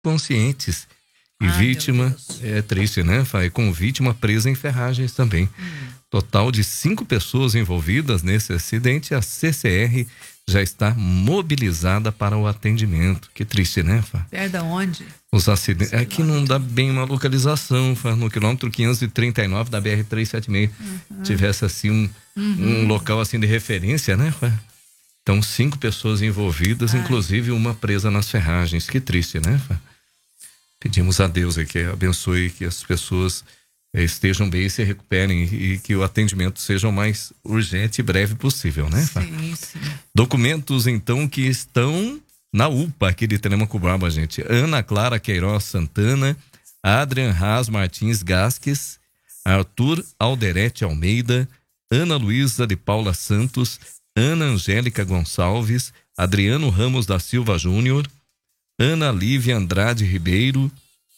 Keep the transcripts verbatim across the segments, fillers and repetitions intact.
inconscientes. E Ai, vítima, é triste, né, Fá? E com vítima presa em ferragens também. Hum. Total de cinco pessoas envolvidas nesse acidente. A C C R já está mobilizada para o atendimento. Que triste, né, Fá? É da onde? Os acidentes. Aqui não dá bem uma localização, Fá. No quilômetro quinhentos e trinta e nove da B R trezentos e setenta e seis. Uhum. Tivesse assim um, uhum. um local assim de referência, né, Fá? Então, cinco pessoas envolvidas, Ai. inclusive uma presa nas ferragens. Que triste, né, Fá? Pedimos a Deus aí que abençoe, que as pessoas estejam bem e se recuperem e que o atendimento seja o mais urgente e breve possível, né? Sim, sim. Documentos, então, que estão na U P A aqui de Telemaco-Braba, gente. Ana Clara Queiroz Santana, Adrian Haas Martins Gasques, Arthur Alderete Almeida, Ana Luísa de Paula Santos, Ana Angélica Gonçalves, Adriano Ramos da Silva Júnior, Ana Lívia Andrade Ribeiro,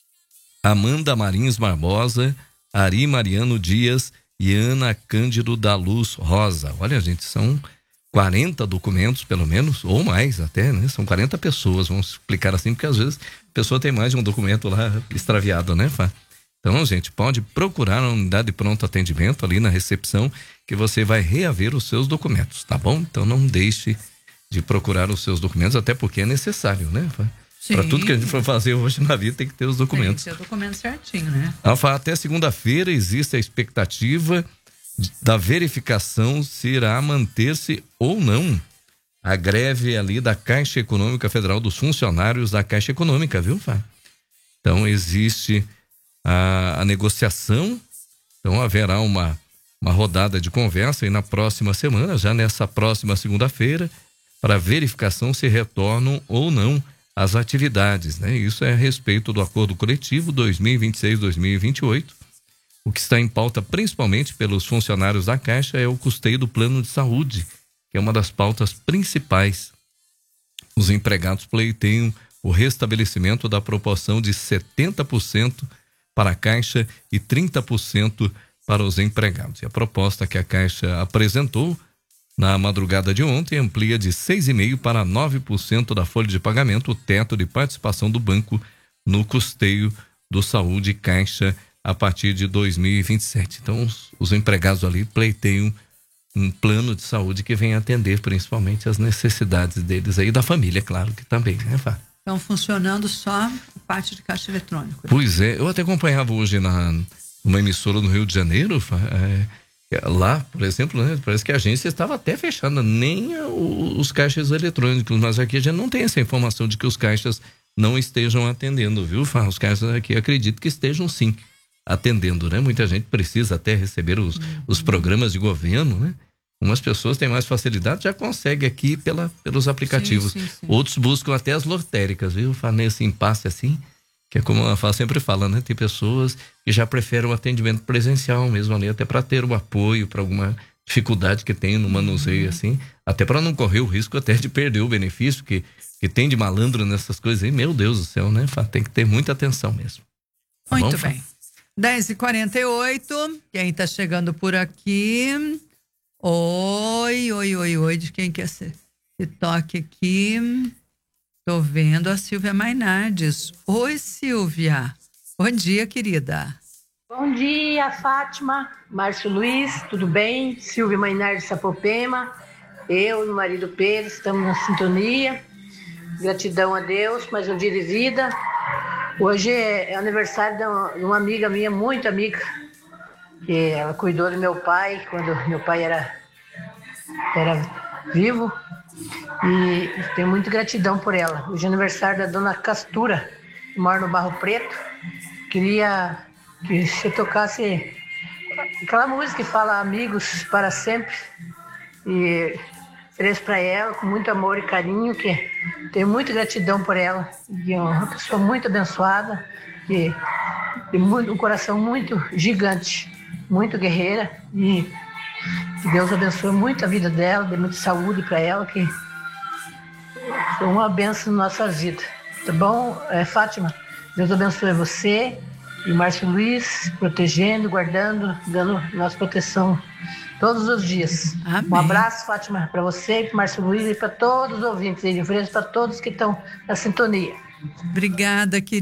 Amanda Marins Barbosa, Ari Mariano Dias e Ana Cândido da Luz Rosa. Olha, gente, são quarenta documentos, pelo menos, ou mais até, né? São quarenta pessoas, vamos explicar assim, porque às vezes a pessoa tem mais de um documento lá extraviado, né, Fá? Então, gente, pode procurar a unidade de pronto atendimento ali na recepção, que você vai reaver os seus documentos, tá bom? Então não deixe de procurar os seus documentos, até porque é necessário, né, Fá? Para tudo que a gente for fazer hoje na vida tem que ter os documentos. Tem que ter o documento certinho, né? Alfa, até segunda-feira existe a expectativa da verificação se irá manter-se ou não a greve ali da Caixa Econômica Federal, dos funcionários da Caixa Econômica, viu, Fá? Então existe a, a negociação, então haverá uma, uma rodada de conversa aí na próxima semana, já nessa próxima segunda-feira, para verificação se retornam ou não as atividades, né? Isso é a respeito do acordo coletivo dois mil e vinte e seis, dois mil e vinte e oito. O que está em pauta principalmente pelos funcionários da Caixa é o custeio do plano de saúde, que é uma das pautas principais. Os empregados pleiteiam o restabelecimento da proporção de setenta por cento para a Caixa e trinta por cento para os empregados. E a proposta que a Caixa apresentou na madrugada de ontem amplia de seis vírgula cinco por cento para nove por cento da folha de pagamento o teto de participação do banco no custeio do Saúde Caixa a partir de dois mil e vinte e sete. Então, os, os empregados ali pleiteiam um plano de saúde que vem atender principalmente as necessidades deles aí, da família, claro que também, né, Fá? Estão funcionando só a parte de caixa eletrônico. Né? Pois é, eu até acompanhava hoje na uma emissora no Rio de Janeiro, Fá, é, lá, por exemplo, né, parece que a agência estava até fechada, nem os caixas eletrônicos, mas aqui a gente não tem essa informação de que os caixas não estejam atendendo, viu, Fá? Os caixas aqui acredito que estejam sim atendendo, né? Muita gente precisa até receber os, uhum. os programas de governo, né? Umas pessoas têm mais facilidade, já conseguem aqui pela, pelos aplicativos. Sim, sim, sim. Outros buscam até as lotéricas, viu? Fá, nesse impasse assim, que é como a Fá sempre fala, né? Tem pessoas que já preferem o atendimento presencial mesmo ali, até para ter o apoio para alguma dificuldade que tem no manuseio, uhum. assim, até para não correr o risco até de perder o benefício que, que tem de malandro nessas coisas aí. Meu Deus do céu, né, Fá? Tem que ter muita atenção mesmo. Tá Muito bom, bem. dez e quarenta e oito, quem tá chegando por aqui? Oi, oi, oi, oi, de quem quer ser? Que toque aqui. Tô vendo a Silvia Mainardes. Oi, Silvia. Bom dia, querida. Bom dia, Fátima, Márcio Luiz, tudo bem? Silvia Mainardes Sapopema, eu e o marido Pedro estamos na sintonia. Gratidão a Deus, mais um dia de vida. Hoje é aniversário de uma, de uma amiga minha, muito amiga, que ela cuidou do meu pai quando meu pai era, era vivo, e tenho muita gratidão por ela. Hoje é aniversário da dona Castura, que mora no Barro Preto. Queria que você tocasse aquela música que fala amigos para sempre, e ofereço para ela com muito amor e carinho, que tenho muita gratidão por ela, e é uma pessoa muito abençoada, e tem muito, um coração muito gigante, muito guerreira, e que Deus abençoe muito a vida dela, dê muita saúde para ela, que foi uma bênção na nossa vida. Tá bom, é, Fátima? Deus abençoe você e Márcio Luiz, protegendo, guardando, dando nossa proteção todos os dias. Amém. Um abraço, Fátima, para você, para Márcio Luiz e para todos os ouvintes. E ofereço para todos que estão na sintonia. Obrigada, querida.